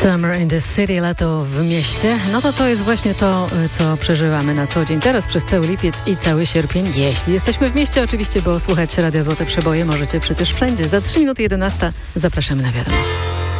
Summer in the City, lato w mieście. No to jest właśnie to, co przeżywamy na co dzień. Teraz przez cały lipiec i cały sierpień. Jeśli jesteśmy w mieście oczywiście, bo słuchać Radia Złote Przeboje możecie przecież wszędzie. Za 3 minuty 11 zapraszamy na wiadomość.